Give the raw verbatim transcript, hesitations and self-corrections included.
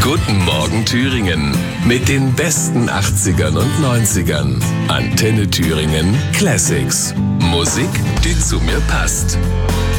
Guten Morgen Thüringen mit den besten achtzigern und neunzigern. Antenne Thüringen Classics. Musik, die zu mir passt.